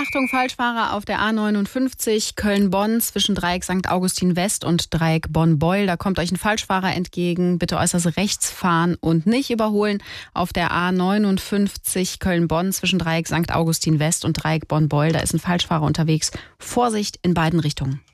Achtung, Falschfahrer auf der A59 Köln-Bonn zwischen Dreieck St. Augustin West und Dreieck Bonn-Beul. Da kommt euch ein Falschfahrer entgegen. Bitte äußerst rechts fahren und nicht überholen. Auf der A59 Köln-Bonn zwischen Dreieck St. Augustin West und Dreieck Bonn-Beul. Da ist ein Falschfahrer unterwegs. Vorsicht in beiden Richtungen.